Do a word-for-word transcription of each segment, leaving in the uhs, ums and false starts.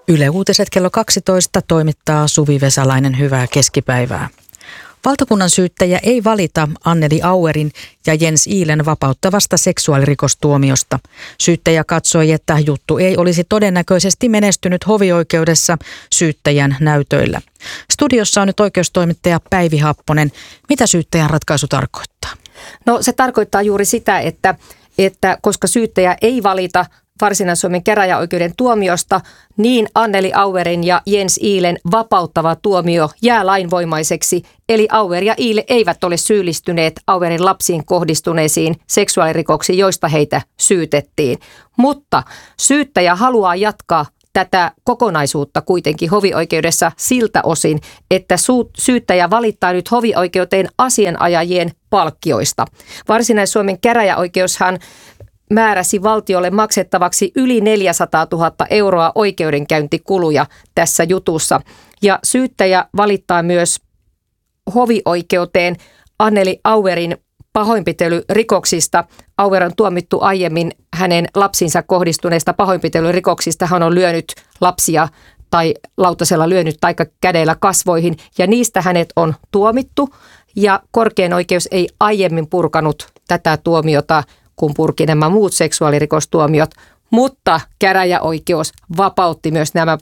Yle Uutiset kello kaksitoista toimittaa Suvi Vesalainen. Hyvää keskipäivää. Valtakunnan syyttäjä ei valita Anneli Auerin ja Jens Ihlen vapauttavasta seksuaalirikostuomiosta. Syyttäjä katsoi, että juttu ei olisi todennäköisesti menestynyt hovioikeudessa syyttäjän näytöillä. Studiossa on nyt oikeustoimittaja Päivi Happonen. Mitä syyttäjän ratkaisu tarkoittaa? No se tarkoittaa juuri sitä, että, että koska syyttäjä ei valita Varsinais-Suomen käräjäoikeuden tuomiosta, niin Anneli Auerin ja Jens Ihlen vapauttava tuomio jää lainvoimaiseksi, eli Auer ja Ihle eivät ole syyllistyneet Auerin lapsiin kohdistuneisiin seksuaalirikoksiin, joista heitä syytettiin. Mutta syyttäjä haluaa jatkaa tätä kokonaisuutta kuitenkin hovioikeudessa siltä osin, että syyttäjä valittaa nyt hovioikeuteen asianajajien palkkioista. Varsinais-Suomen käräjäoikeushan määräsi valtiolle maksettavaksi yli neljäsataatuhatta euroa oikeudenkäyntikuluja tässä jutussa. Ja syyttäjä valittaa myös hovioikeuteen Anneli Auerin pahoinpitelyrikoksista. Auer on tuomittu aiemmin hänen lapsinsa kohdistuneista pahoinpitelyrikoksista. Hän on lyönyt lapsia tai lautasella lyönyt tai kädellä kasvoihin ja niistä hänet on tuomittu. Ja korkein oikeus ei aiemmin purkanut tätä tuomiota, kun purki nämä muut seksuaalirikostuomiot, mutta käräjäoikeus vapautti myös nämä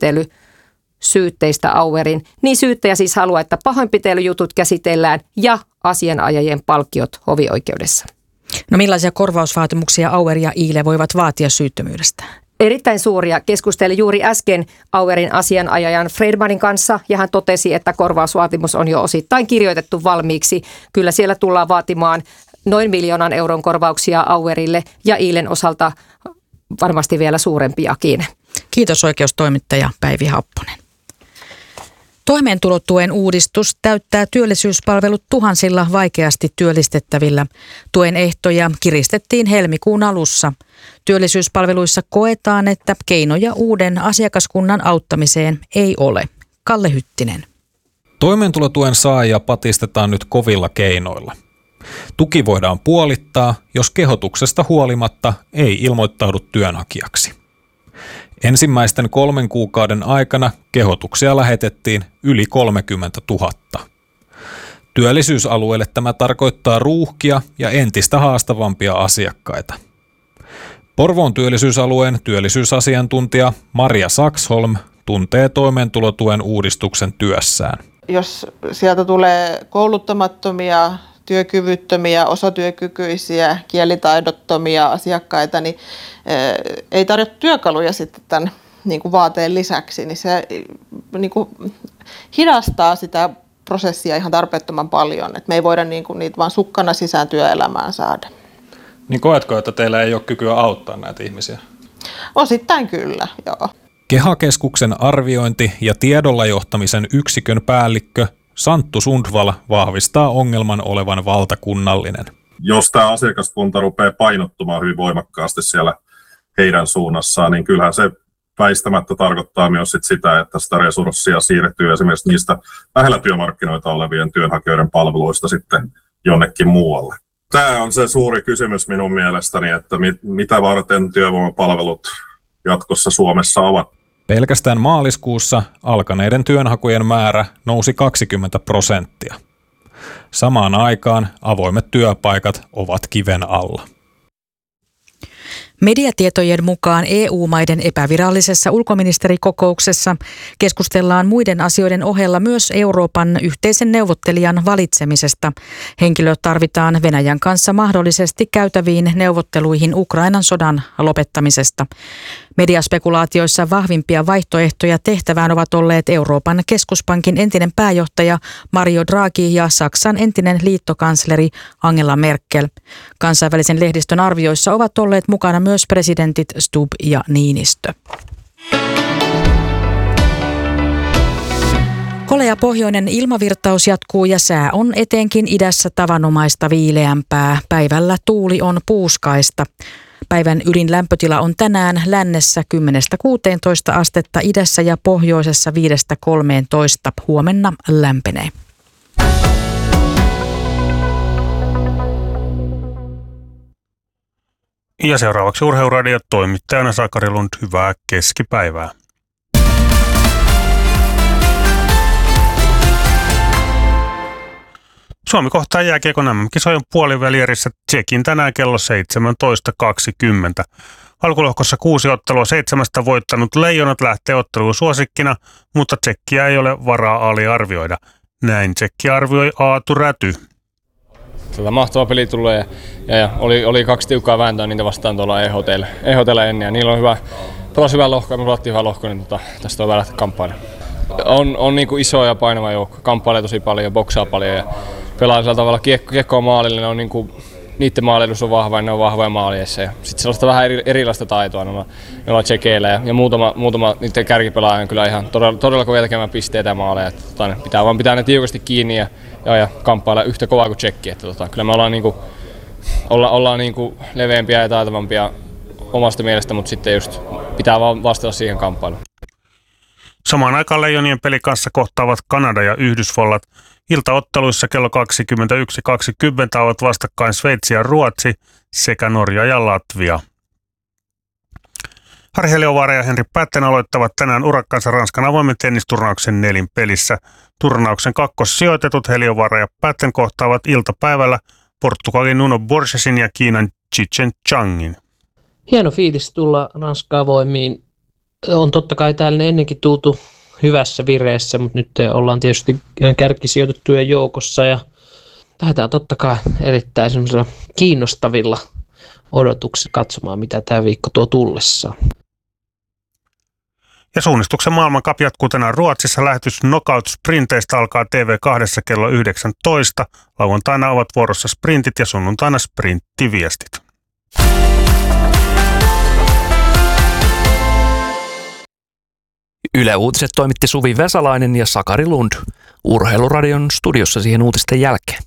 pahoinpitelysyytteistä Auerin. Niin syyttäjä siis haluaa, että pahoinpitelyjutut käsitellään ja asianajajien palkkiot hovioikeudessa. No millaisia korvausvaatimuksia Auer ja Ihle voivat vaatia syyttömyydestä? Erittäin suuria. Keskustelin juuri äsken Auerin asianajajan Fredmanin kanssa ja hän totesi, että korvausvaatimus on jo osittain kirjoitettu valmiiksi. Kyllä siellä tullaan vaatimaan noin miljoonan euron korvauksia Auerille ja Ihlen osalta varmasti vielä suurempiakin. Kiitos oikeustoimittaja Päivi Happonen. Toimeentulotuen uudistus täyttää työllisyyspalvelut tuhansilla vaikeasti työllistettävillä. Tuen ehtoja kiristettiin helmikuun alussa. Työllisyyspalveluissa koetaan, että keinoja uuden asiakaskunnan auttamiseen ei ole. Kalle Hyttinen. Toimeentulotuen saajia patistetaan nyt kovilla keinoilla. Tuki voidaan puolittaa, jos kehotuksesta huolimatta ei ilmoittaudu työnhakijaksi. Ensimmäisten kolmen kuukauden aikana kehotuksia lähetettiin yli kolmekymmentätuhatta. Työllisyysalueelle tämä tarkoittaa ruuhkia ja entistä haastavampia asiakkaita. Porvoon työllisyysalueen työllisyysasiantuntija Maria Saxholm tuntee toimeentulotuen uudistuksen työssään. Jos sieltä tulee kouluttamattomia, työkyvyttömiä, osatyökykyisiä, kielitaidottomia asiakkaita, niin ei tarjota työkaluja sitten tämän niin kuin vaateen lisäksi, niin se niin kuin hidastaa sitä prosessia ihan tarpeettoman paljon, että me ei voida niin kuin niitä vaan sukkana sisään työelämään saada. Niin koetko, että teillä ei ole kykyä auttaa näitä ihmisiä? Osittain kyllä, joo. KEHA-keskuksen arviointi- ja tiedolla johtamisen yksikön päällikkö Santtu Sundvall vahvistaa ongelman olevan valtakunnallinen. Jos tämä asiakaskunta rupeaa painottumaan hyvin voimakkaasti siellä heidän suunnassaan, niin kyllähän se väistämättä tarkoittaa myös sit sitä, että sitä resurssia siirtyy esimerkiksi niistä lähellä työmarkkinoita olevien työnhakijoiden palveluista sitten jonnekin muualle. Tämä on se suuri kysymys minun mielestäni, että mit, mitä varten työvoimapalvelut jatkossa Suomessa ovat. Pelkästään maaliskuussa alkaneiden työnhakujen määrä nousi kaksikymmentä prosenttia. Samaan aikaan avoimet työpaikat ovat kiven alla. Mediatietojen mukaan E U-maiden epävirallisessa ulkoministerikokouksessa keskustellaan muiden asioiden ohella myös Euroopan yhteisen neuvottelijan valitsemisesta. Henkilö tarvitaan Venäjän kanssa mahdollisesti käytäviin neuvotteluihin Ukrainan sodan lopettamisesta. Mediaspekulaatioissa vahvimpia vaihtoehtoja tehtävään ovat olleet Euroopan keskuspankin entinen pääjohtaja Mario Draghi ja Saksan entinen liittokansleri Angela Merkel. Kansainvälisen lehdistön arvioissa ovat olleet mukana myös presidentit Stubb ja Niinistö. Kolea pohjoinen ilmavirtaus jatkuu ja sää on etenkin idässä tavanomaista viileämpää. Päivällä tuuli on puuskaista. Päivän ylin lämpötila on tänään lännessä kymmenestä kuuteentoista astetta, idässä ja pohjoisessa viidestä kolmeentoista. Huomenna lämpenee. Ja seuraavaksi Urheiluradio toimittajana Sakari Lund, hyvää keskipäivää. Suomi kohtaa jääkiekon äm äm-kisojen puolivälierissä Tšekin tänään kello seitsemäntoista kaksikymmentä. Alkulohkossa kuusi ottelua seitsemästä voittanut Leijonat lähtee otteluun suosikkina, mutta Tšekkiä ei ole varaa aliarvioida. Näin Tšekki arvioi Aatu Räty. Tätä mahtava peli tulee ja, ja, ja oli, oli kaksi tiukkaa vääntöä niitä vastaan tuolla E H T:llä, E H T:llä ennen ja niillä on hyvä, pelas hyvä lohko ja me pelattiin hyvä lohko, niin tota, tästä on vähän kamppailemaan. On, on niin kuin iso ja painava joukko, kamppailee tosi paljon ja boksaa paljon ja pelaa sillä tavalla kiekko, kiekkoa maalille, ne on niin kuin, niiden maaliilus on vahva ja ne on vahvoja maalieissa ja sitten sellaista vähän eri, erilaista taitoa noilla, noilla tsekeillä ja, ja muutama, muutama niiden kärkipelaaja on kyllä ihan todella, todella kovia tekemään pisteitä ja maaleja, että tota, ne pitää vaan pitää ne tiukasti kiinni ja, ja, ja kamppailla yhtä kovaa kuin tsekki, että tota, kyllä me ollaan, niin kuin, olla, ollaan niin kuin leveämpiä ja taitavampia omasta mielestä, mutta sitten just pitää vaan vastata siihen kamppailuun. Samaan aikaan Leijonien pelin kanssa kohtaavat Kanada ja Yhdysvallat. Iltaotteluissa kello kaksikymmentäyksi kaksikymmentä ovat vastakkain Sveitsi ja Ruotsi sekä Norja ja Latvia. Harri Heliövaara ja Henri Päätten aloittavat tänään urakkansa Ranskan avoimen tennisturnauksen nelin pelissä. Turnauksen kakkossijoitetut Heliövaara ja Päätten kohtaavat iltapäivällä Portugalin Nuno Borgesin ja Kiinan Chichen Changin. Hieno fiilis tulla Ranskan avoimiin. On totta kai täällä ennenkin tultu hyvässä vireessä, mutta nyt ollaan tietysti kärkisijoitettujen joukossa ja lähdetään totta kai erittäin semmoisilla kiinnostavilla odotuksilla katsomaan, mitä tämä viikko tuo tullessaan. Ja suunnistuksen maailmankap jatkuu tänään Ruotsissa. Lähetys Knockout-sprinteistä alkaa T V kaksi kello yhdeksäntoista. Lauantaina ovat vuorossa sprintit ja sunnuntaina sprinttiviestit. Yle Uutiset toimitti Suvi Vesalainen ja Sakari Lund. Urheiluradion studiossa siihen uutisten jälkeen.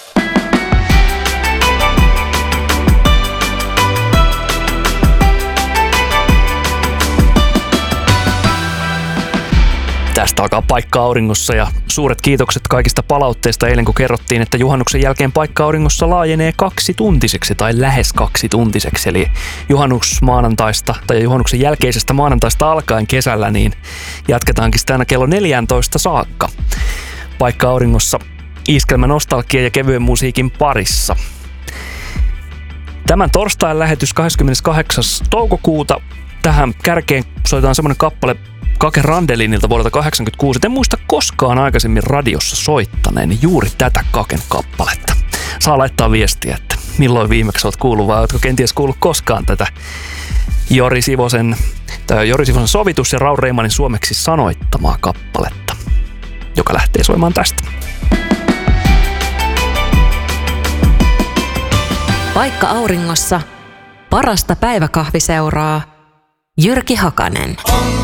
Tästä alkaa Paikka Auringossa ja suuret kiitokset kaikista palautteista eilen, kun kerrottiin, että juhannuksen jälkeen Paikka Auringossa laajenee kaksituntiseksi tai lähes kaksituntiseksi. Eli juhannusmaanantaista tai juhannuksen jälkeisestä maanantaista alkaen kesällä niin jatketaankin sitä aina kello neljätoista saakka. Paikka Auringossa iskelmä nostalgia ja kevyen musiikin parissa. Tämän torstain lähetys kahdeskymmeneskahdeksas toukokuuta. Tähän kärkeen soitetaan semmoinen kappale Kake Randelinilta vuodelta kahdeksankymmentäkuusi. En muista koskaan aikaisemmin radiossa soittaneen juuri tätä Kaken kappaletta. Saa laittaa viestiä, että milloin viimeksi olet kuullut vai oletko kenties kuullut koskaan tätä Jori Sivosen, tai Jori Sivosen sovitus ja Raul Reimanin suomeksi sanoittamaa kappaletta, joka lähtee soimaan tästä. Paikka Auringossa parasta päiväkahviseuraa Jyrki Hakanen.